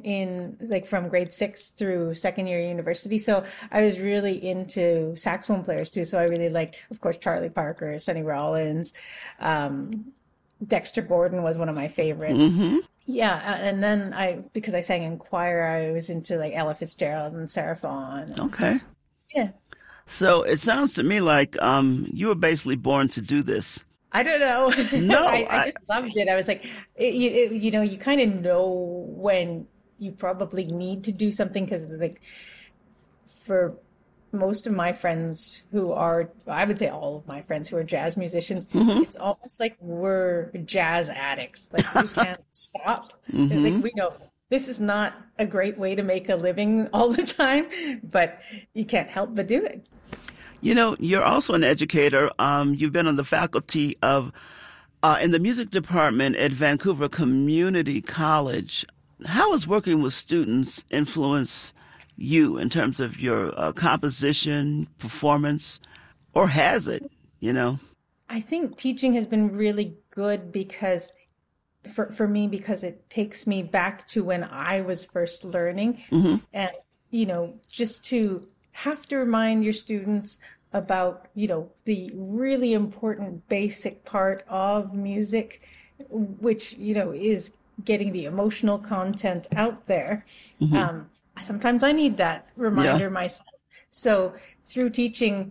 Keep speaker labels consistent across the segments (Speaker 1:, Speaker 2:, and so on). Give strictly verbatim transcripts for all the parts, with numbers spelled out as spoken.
Speaker 1: in like from grade six through second year university. So I was really into saxophone players too. So I really liked, of course, Charlie Parker, Sonny Rollins, um, Dexter Gordon was one of my favorites.
Speaker 2: Mm-hmm.
Speaker 1: Yeah, and then I, because I sang in choir, I was into like Ella Fitzgerald and Sarah Vaughan.
Speaker 2: Okay.
Speaker 1: Yeah.
Speaker 2: So it sounds to me like um, you were basically born to do this.
Speaker 1: I don't know.
Speaker 2: No,
Speaker 1: I, I
Speaker 2: I
Speaker 1: just loved it. I was like, it, you, it, you know, you kind of know when you probably need to do something because, like, for most of my friends who are, I would say all of my friends who are jazz musicians,
Speaker 2: Mm-hmm.
Speaker 1: it's almost like we're jazz addicts. Like we can't stop.
Speaker 2: Mm-hmm.
Speaker 1: Like we know this is not a great way to make a living all the time, but you can't help but do it.
Speaker 2: You know, you're also an educator. Um, you've been on the faculty of, uh, in the music department at Vancouver Community College. How has working with students influenced you in terms of your uh, composition, performance, or has it, you know?
Speaker 1: I think teaching has been really good because for, for me, because it takes me back to when I was first learning.
Speaker 2: Mm-hmm.
Speaker 1: And, you know, just to have to remind your students about, you know, the really important basic part of music, which, you know, is getting the emotional content out there.
Speaker 2: Mm-hmm.
Speaker 1: Um, sometimes I need that reminder
Speaker 2: Yeah.
Speaker 1: myself. So through teaching,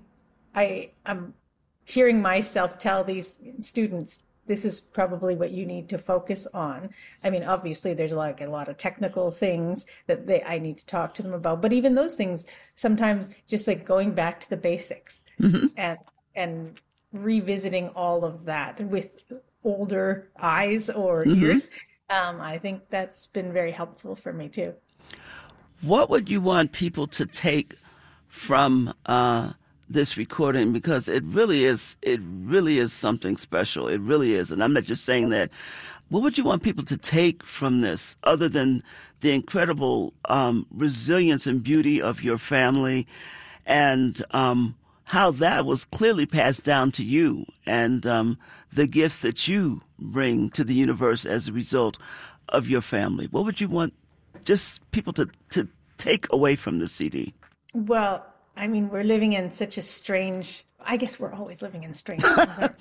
Speaker 1: I am hearing myself tell these students, this is probably what you need to focus on. I mean, obviously, there's like a lot of technical things that they I need to talk to them about. But even those things, sometimes just like going back to the basics
Speaker 2: Mm-hmm.
Speaker 1: and and revisiting all of that with older eyes or
Speaker 2: Mm-hmm.
Speaker 1: ears, um, I think that's been very helpful for me too.
Speaker 2: What would you want people to take from uh, this recording? Because it really is, it really is something special. It really is. And I'm not just saying that. What would you want people to take from this other than the incredible um, resilience and beauty of your family and um, how that was clearly passed down to you and um, the gifts that you bring to the universe as a result of your family? What would you want just people to, to take away from the C D?
Speaker 1: Well, I mean, we're living in such a strange, I guess we're always living in strange times. aren't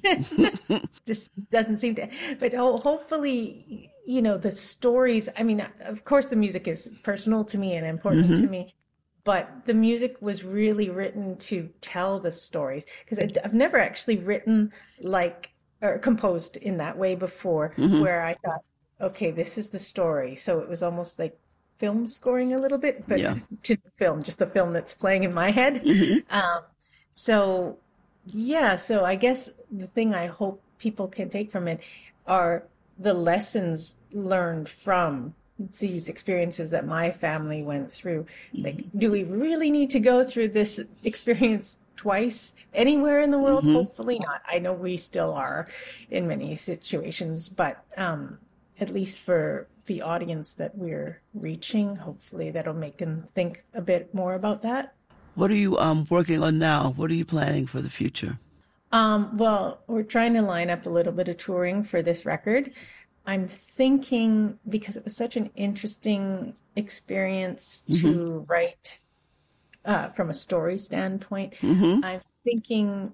Speaker 1: we? Just doesn't seem to, but ho- hopefully, you know, the stories, I mean, of course the music is personal to me and important
Speaker 2: Mm-hmm.
Speaker 1: to me, but the music was really written to tell the stories because I've never actually written like, or composed in that way before
Speaker 2: Mm-hmm.
Speaker 1: where I thought, okay, this is the story. So it was almost like film scoring a little bit, but
Speaker 2: Yeah.
Speaker 1: to film, just the film that's playing in my head.
Speaker 2: Mm-hmm.
Speaker 1: Um, so, yeah, so I guess the thing I hope people can take from it are the lessons learned from these experiences that my family went through. Like, do we really need to go through this experience twice anywhere in the world?
Speaker 2: Mm-hmm.
Speaker 1: Hopefully not. I know we still are in many situations, but um, at least for the audience that we're reaching, hopefully that'll make them think a bit more about that.
Speaker 2: What are you um, working on now? What are you planning for the future?
Speaker 1: Um, well, we're trying to line up a little bit of touring for this record. I'm thinking, because it was such an interesting experience to
Speaker 2: Mm-hmm.
Speaker 1: write uh, from a story standpoint,
Speaker 2: Mm-hmm.
Speaker 1: I'm thinking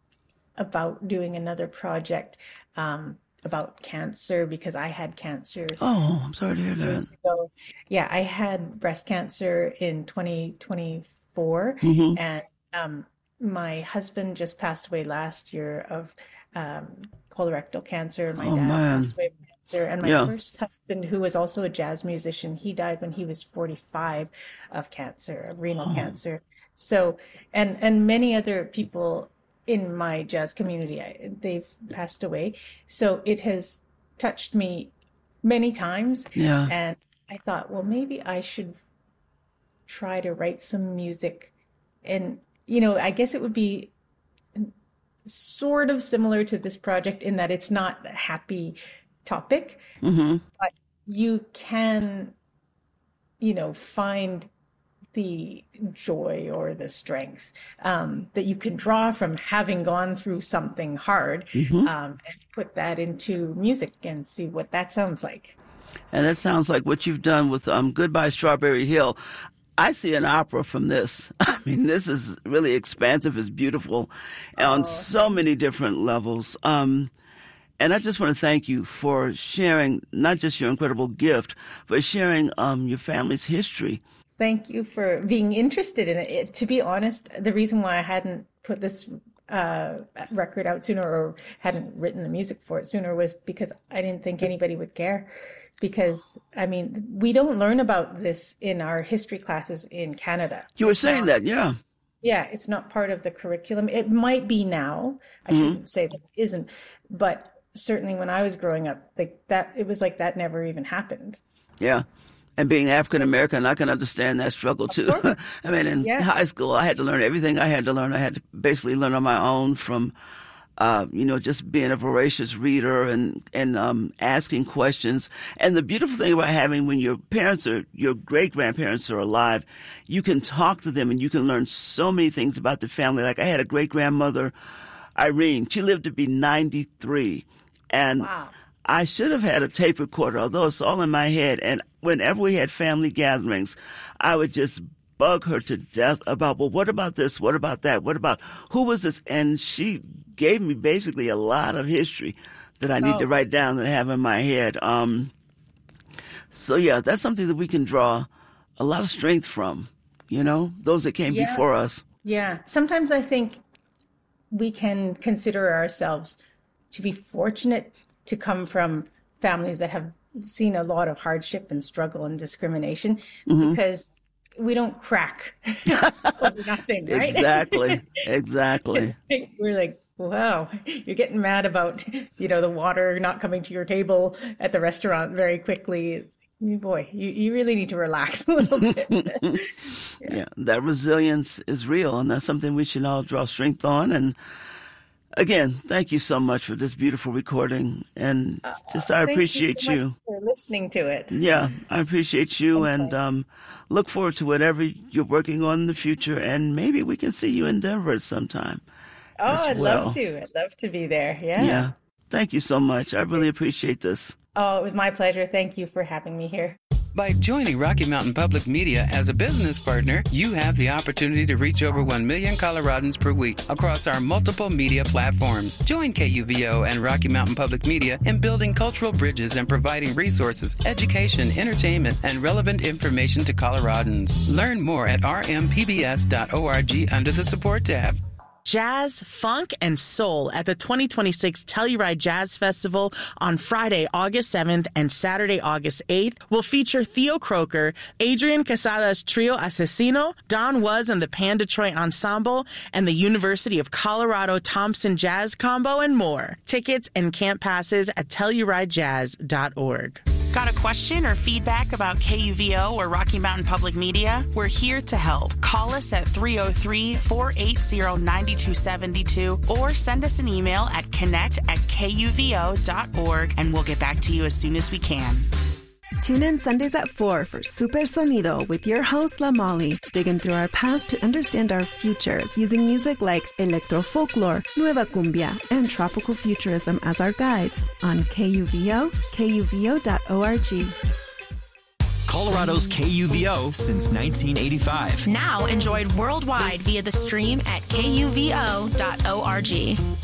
Speaker 1: about doing another project um, about cancer because I had cancer
Speaker 2: Oh, I'm sorry to hear that.
Speaker 1: years ago. Yeah, I had breast cancer in twenty twenty-four,
Speaker 2: Mm-hmm.
Speaker 1: and um, my husband just passed away last year of um, colorectal cancer. My
Speaker 2: Oh,
Speaker 1: dad
Speaker 2: man.
Speaker 1: passed away of cancer, and my
Speaker 2: Yeah.
Speaker 1: first husband, who was also a jazz musician, he died when he was forty-five of cancer, of renal
Speaker 2: Oh.
Speaker 1: cancer. So, and and many other people in my jazz community, I, they've passed away. So it has touched me many times.
Speaker 2: Yeah.
Speaker 1: And I thought, well, maybe I should try to write some music. And, you know, I guess it would be sort of similar to this project in that it's not a happy topic,
Speaker 2: Mm-hmm.
Speaker 1: but you can, you know, find the joy or the strength um, that you can draw from having gone through something hard
Speaker 2: Mm-hmm.
Speaker 1: um, and put that into music and see what that sounds like.
Speaker 2: And that sounds like what you've done with um, Goodbye Strawberry Hill. I see an opera from this. I mean, this is really expansive. It's beautiful on oh. so many different levels. Um, and I just want to thank you for sharing not just your incredible gift, but sharing um, your family's history.
Speaker 1: Thank you for being interested in it. it. To be honest, the reason why I hadn't put this uh, record out sooner or hadn't written the music for it sooner was because I didn't think anybody would care. Because, I mean, we don't learn about this in our history classes in Canada.
Speaker 2: You were saying that, yeah.
Speaker 1: Yeah, it's not part of the curriculum. It might be now. I mm-hmm. shouldn't say that it isn't. But certainly when I was growing up, like that, it was like that never even happened.
Speaker 2: Yeah. And being African-American, I can understand that struggle, too. I mean, in yeah. high school, I had to learn everything I had to learn. I had to basically learn on my own from... Uh, you know, just being a voracious reader and, and um, asking questions. And the beautiful thing about having when your parents or your great-grandparents are alive, you can talk to them and you can learn so many things about the family. Like I had a great-grandmother, Irene. She lived to be ninety-three. And wow. I should have had a tape recorder, although it's all in my head. And whenever we had family gatherings, I would just bug her to death about, well, what about this? What about that? What about, who was this? And she gave me basically a lot of history that I need oh. to write down and have in my head. Um, so, yeah, that's something that we can draw a lot of strength from, you know, those that came yeah. before us.
Speaker 1: Yeah. Sometimes I think we can consider ourselves to be fortunate to come from families that have seen a lot of hardship and struggle and discrimination mm-hmm. because we don't crack over nothing, right?
Speaker 2: Exactly. Exactly.
Speaker 1: We're like, wow, you're getting mad about, you know, the water not coming to your table at the restaurant very quickly. It's, boy, you, you really need to relax a little bit.
Speaker 2: yeah. yeah, that resilience is real, and that's something we should all draw strength on. And again, thank you so much for this beautiful recording. And just, I
Speaker 1: uh,
Speaker 2: appreciate
Speaker 1: you. So
Speaker 2: you.
Speaker 1: For listening to it.
Speaker 2: Yeah, I appreciate you
Speaker 1: okay.
Speaker 2: and um, look forward to whatever you're working on in the future. And maybe we can see you in Denver sometime.
Speaker 1: Oh, I'd well. love to. I'd love to be there. Yeah.
Speaker 2: Yeah. Thank you so much. I really appreciate this.
Speaker 1: Oh, it was my pleasure. Thank you for having me here.
Speaker 3: By joining Rocky Mountain Public Media as a business partner, you have the opportunity to reach over one million Coloradans per week across our multiple media platforms. Join K U V O and Rocky Mountain Public Media in building cultural bridges and providing resources, education, entertainment, and relevant information to Coloradans. Learn more at r m p b s dot org under the support tab.
Speaker 4: Jazz, funk, and soul at the twenty twenty-six Telluride Jazz Festival on Friday, August seventh and Saturday, August eighth will feature Theo Croker, Adrian Casada's Trio Asesino, Don Was and the Pan Detroit Ensemble, and the University of Colorado Thompson Jazz Combo, and more. Tickets and camp passes at telluride jazz dot org.
Speaker 5: Got a question or feedback about K U V O or Rocky Mountain Public Media? We're here to help. Call us at three oh three, four eight zero, nine two seven two or send us an email at connect at k u v o dot org and we'll get back to you as soon as we can.
Speaker 6: Tune in Sundays at four for Super Sonido with your host, La Molly, digging through our past to understand our futures using music like electro folklore, nueva cumbia, and tropical futurism as our guides on K U V O, k u v o dot org.
Speaker 7: Colorado's K U V O since nineteen eighty-five.
Speaker 8: Now enjoyed worldwide via the stream at k u v o dot org.